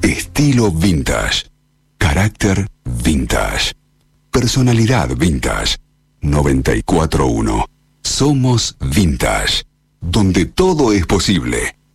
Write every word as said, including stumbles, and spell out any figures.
Estilo vintage. Carácter vintage. Personalidad vintage. noventa y cuatro uno. Somos Vintage. Donde todo es posible.